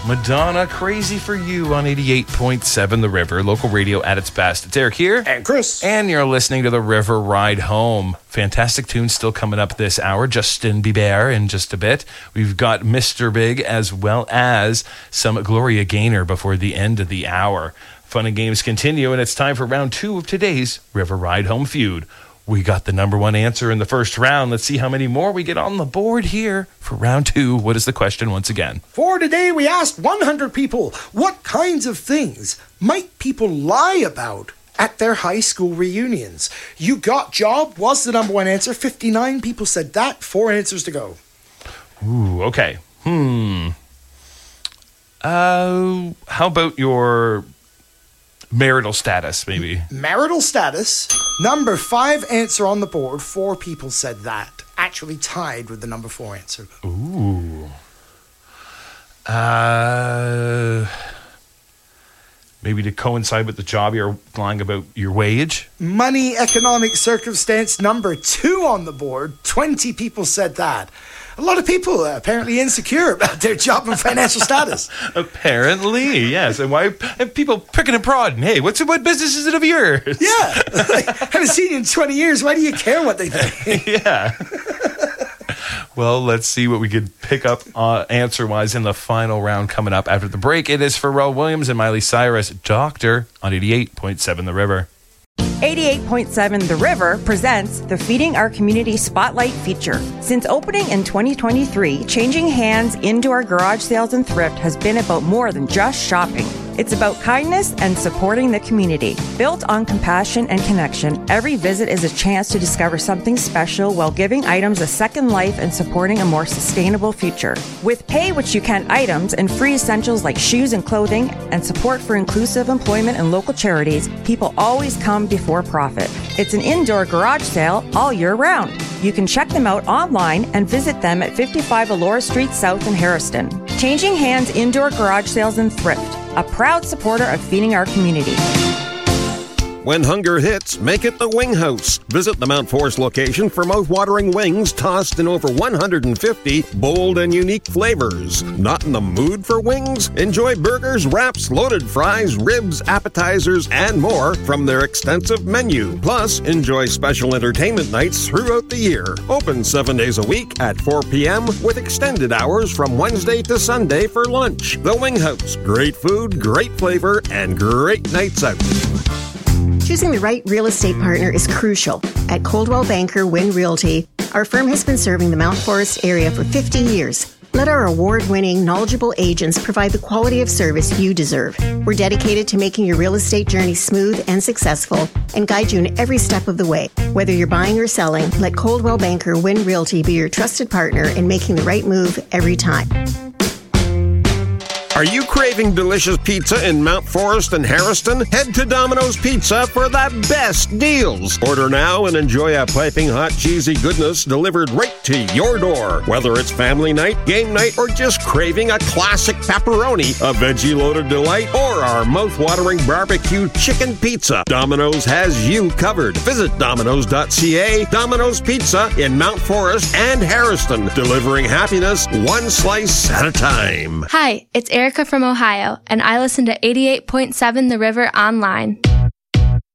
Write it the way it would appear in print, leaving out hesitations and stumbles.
Madonna, Crazy for You on 88.7 The River, local radio at its best. It's Eric here. And Chris. And you're listening to The River Ride Home. Fantastic tunes still coming up this hour. Justin Bieber in just a bit. We've got Mr. Big as well as some Gloria Gaynor before the end of the hour. Fun and games continue, and it's time for round 2 of today's River Ride Home feud. We got the number 1 answer in the first round. Let's see how many more we get on the board here for round 2. What is the question once again? For today, we asked 100 people, what kinds of things might people lie about at their high school reunions? You Got Job was the number 1 answer. 59 people said that. 4 answers to go. Ooh, okay. How about your marital status, maybe? Marital status. Number 5 answer on the board. 4 people said that. Actually tied with the number 4 answer. Ooh. Maybe to coincide with the job, you're lying about your wage? Money, economic circumstance. Number 2 on the board. 20 people said that. A lot of people are apparently insecure about their job and financial status. Apparently, yes. And why and people pricking and prodding? Hey, what business is it of yours? Yeah. I haven't seen you in 20 years. Why do you care what they think? Yeah. Well, let's see what we could pick up answer-wise in the final round coming up after the break. It is Pharrell Williams and Miley Cyrus, Doctor, on 88.7 The River. 88.7 The River presents the Feeding Our Community Spotlight feature. Since opening in 2023, Changing Hands Indoor Garage Sales and Thrift has been about more than just shopping. It's about kindness and supporting the community. Built on compassion and connection, every visit is a chance to discover something special while giving items a second life and supporting a more sustainable future. With pay what you can items and free essentials like shoes and clothing and support for inclusive employment and local charities, people always come before profit. It's an indoor garage sale all year round. You can check them out online and visit them at 55 Elora Street South in Harrison. Changing Hands Indoor Garage Sales and Thrift, a proud supporter of feeding our community. When hunger hits, make it the Wing House. Visit the Mount Forest location for mouth-watering wings tossed in over 150 bold and unique flavors. Not in the mood for wings? Enjoy burgers, wraps, loaded fries, ribs, appetizers, and more from their extensive menu. Plus, enjoy special entertainment nights throughout the year. Open 7 days a week at 4 p.m. with extended hours from Wednesday to Sunday for lunch. The Wing House. Great food, great flavor, and great nights out. Choosing the right real estate partner is crucial. At Coldwell Banker Wynn Realty, our firm has been serving the Mount Forest area for 50 years. Let our award-winning, knowledgeable agents provide the quality of service you deserve. We're dedicated to making your real estate journey smooth and successful and guide you in every step of the way. Whether you're buying or selling, let Coldwell Banker Wynn Realty be your trusted partner in making the right move every time. Are you craving delicious pizza in Mount Forest and Harrison? Head to Domino's Pizza for the best deals. Order now and enjoy a piping hot cheesy goodness delivered right to your door. Whether it's family night, game night, or just craving a classic pepperoni, a veggie-loaded delight, or our mouth-watering barbecue chicken pizza, Domino's has you covered. Visit Domino's.ca. Domino's Pizza in Mount Forest and Harrison, delivering happiness one slice at a time. Hi, it's Erica from Ohio, and I listen to 88.7 The River online.